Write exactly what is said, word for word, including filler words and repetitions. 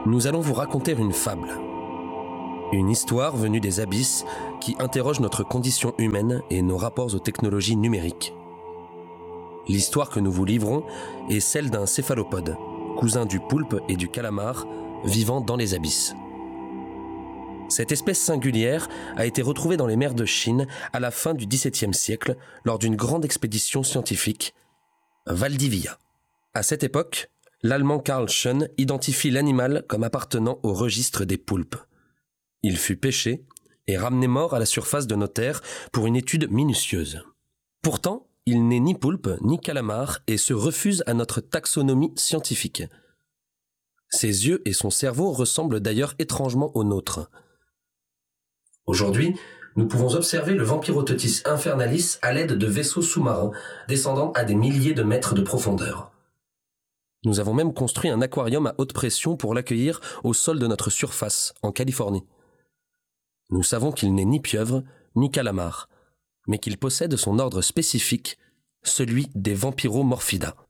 Nous allons vous raconter une fable. Une histoire venue des abysses qui interroge notre condition humaine et nos rapports aux technologies numériques. L'histoire que nous vous livrons est celle d'un céphalopode, cousin du poulpe et du calamar, vivant dans les abysses. Cette espèce singulière a été retrouvée dans les mers de Chine à la fin du dix-septième siècle lors d'une grande expédition scientifique, Valdivia. À cette époque, l'Allemand Karl Schön identifie l'animal comme appartenant au registre des poulpes. Il fut pêché et ramené mort à la surface de nos terres pour une étude minutieuse. Pourtant, il n'est ni poulpe ni calamar et se refuse à notre taxonomie scientifique. Ses yeux et son cerveau ressemblent d'ailleurs étrangement aux nôtres. Aujourd'hui, nous pouvons observer le Vampirototis infernalis à l'aide de vaisseaux sous-marins descendant à des milliers de mètres de profondeur. Nous avons même construit un aquarium à haute pression pour l'accueillir au sol de notre surface, en Californie. Nous savons qu'il n'est ni pieuvre, ni calamar, mais qu'il possède son ordre spécifique, celui des Vampiromorphida.